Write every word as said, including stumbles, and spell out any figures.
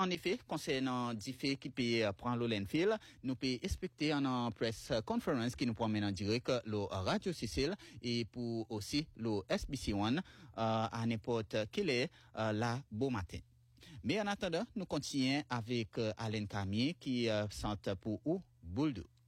en effet, concernant des faits qui peut prendre le landfill, nous peut expecter en press conference qui nous promène en direct le Radio Sicile et pour aussi le S B C un euh, à n'importe quelle heure euh, là beau matin. Mais en attendant, nous continuons avec euh, Alain Camier qui euh, sente pour ou Bouldo.